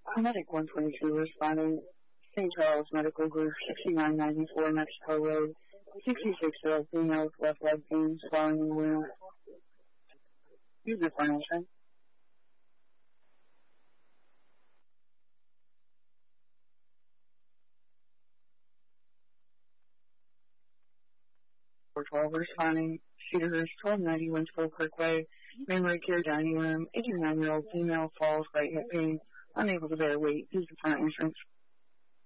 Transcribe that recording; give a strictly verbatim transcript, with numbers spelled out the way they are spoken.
Medic one twenty-two responding. Saint Charles Medical Group, sixty-nine ninety-four Mexico Road, sixty-six-year-old female with left leg pain, swelling in the wound. Use the formation. four twelve responding. Cedars, twelve ninety Winslow Parkway, Memory Care Dining Room, eighty-nine-year-old female falls, right hip pain, unable to bear weight. Use the front entrance.